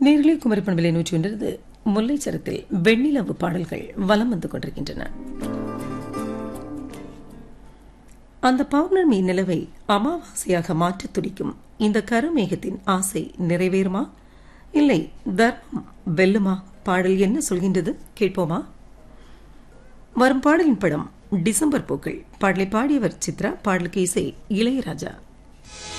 நேர்களே குமரிப்பன் விலை 101 முல்லைச்சரத்தில் வெண்ணிலவு பாடல்கள் வலம் வந்து கொண்டிருக்கின்றன. அந்த பௌர்ணமி நிலவை அமாவாசையாக மாற்ற துடிக்கும் இந்த கருமேகத்தின் ஆசை நிறைவேறுமா, இல்லை தர்மம் வெல்லுமா? பாடல் என்ன சொல்கின்றது கேட்போமா? வரும் பாடலின் படம் டிசம்பர் பூக்கள். பாடலை பாடியவர் சித்ரா, பாடலுக்கு இசை இளையராஜா.